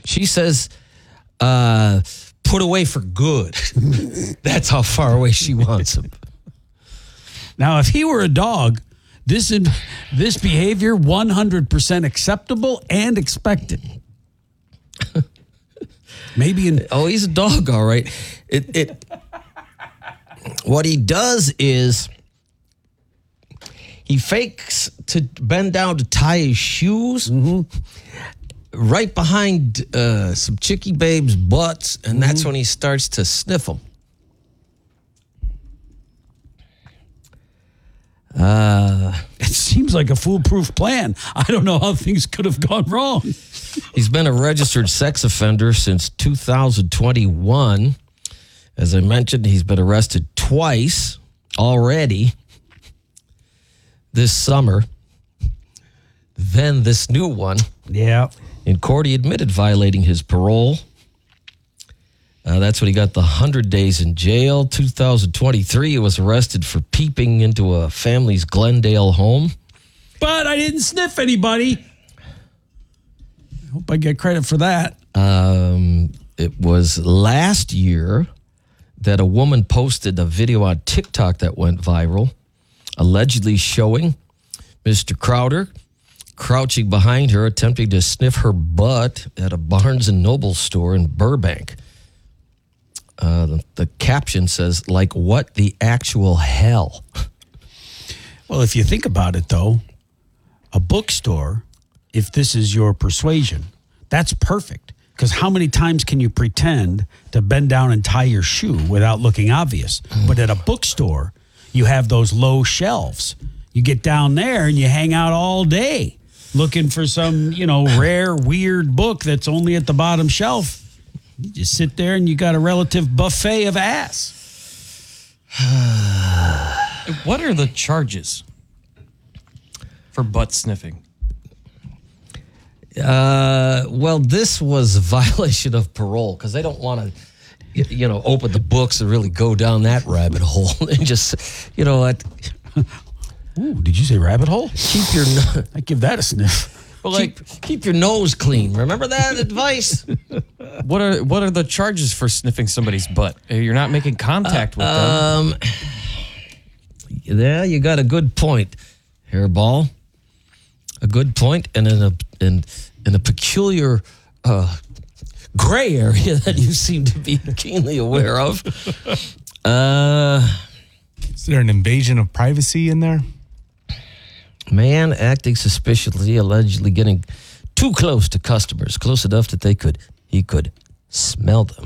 She says, put away for good. That's how far away she wants him. Now, if he were a dog, this behavior 100% acceptable and expected. Maybe he's a dog, all right. What he does is he fakes to bend down to tie his shoes right behind some chickie babes' butts, and that's when he starts to sniff them. It seems like a foolproof plan. I don't know how things could have gone wrong. He's been a registered sex offender since 2021. As I mentioned, he's been arrested twice already this summer. Then this new one. Yeah. In court, he admitted violating his parole. That's when he got the 100 days in jail. 2023, he was arrested for peeping into a family's Glendale home. But I didn't sniff anybody. I hope I get credit for that. It was last year that a woman posted a video on TikTok that went viral, allegedly showing Mr. Crowder crouching behind her, attempting to sniff her butt at a Barnes & Noble store in Burbank. The caption says, like, what the actual hell? Well, if you think about it, though, a bookstore, if this is your persuasion, that's perfect. Because how many times can you pretend to bend down and tie your shoe without looking obvious? But at a bookstore, you have those low shelves. You get down there and you hang out all day looking for some, rare, weird book that's only at the bottom shelf. You just sit there and you got a relative buffet of ass. What are the charges for butt sniffing? Well, this was a violation of parole because they don't want to, open the books and really go down that rabbit hole and just, what? Ooh, did you say rabbit hole? Keep your I give that a sniff. Well, keep your nose clean. Remember that advice? what are the charges for sniffing somebody's butt? You're not making contact with them. Yeah, you got a good point, Hairball. A good point, and in a peculiar gray area that you seem to be keenly aware of. Is there an invasion of privacy in there? Man acting suspiciously, allegedly getting too close to customers, close enough that he could smell them.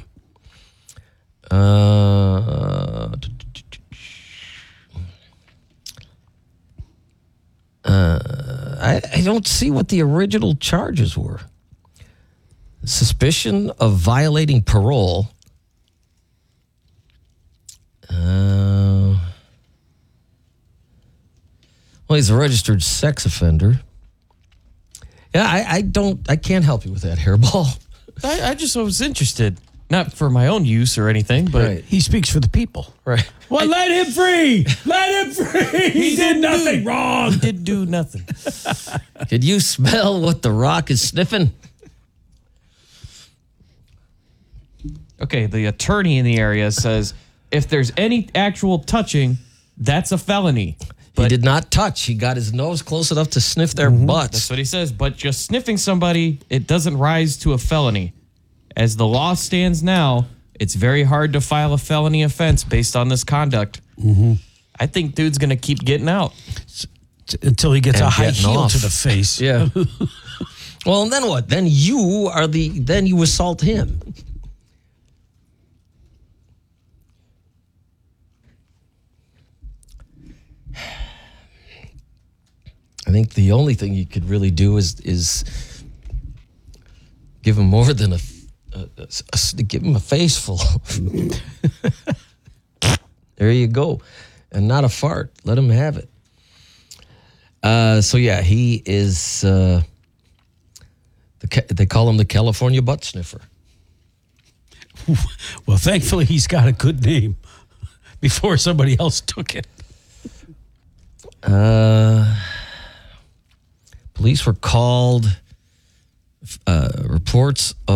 I don't see what the original charges were. Suspicion of violating parole. Well, he's a registered sex offender. Yeah, I can't help you with that, Hairball. I just was interested. Not for my own use or anything, but Right. He speaks for the people. Right. Well, let him free. Let him free. He did nothing wrong. he did do nothing. Did you smell what the Rock is sniffing? Okay, the attorney in the area says if there's any actual touching, that's a felony. He did not touch. He got his nose close enough to sniff their butts. That's what he says. But just sniffing somebody, it doesn't rise to a felony. As the law stands now, it's very hard to file a felony offense based on this conduct. I think dude's going to keep getting out. Until he gets And a high getting heel off. to the face. Yeah. Well, and then what? Then you assault him. I think the only thing you could really do is give him more than give him a face full. There you go. And not a fart. Let him have it. So yeah, he is, they call him the California butt sniffer. Well, thankfully, he's got a good name before somebody else took it. Police were called, reports of